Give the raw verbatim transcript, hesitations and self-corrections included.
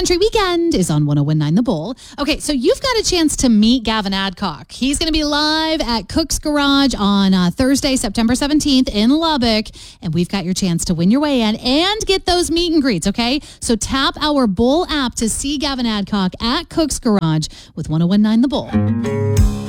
Country Weekend is on one oh one nine The Bull. Okay, so you've got a chance to meet Gavin Adcock. He's going to be live at Cook's Garage on uh, Thursday, September seventeenth in Lubbock, and we've got your chance to win your way in and get those meet and greets, okay? So tap our Bull app to see Gavin Adcock at Cook's Garage with one oh one nine The Bull.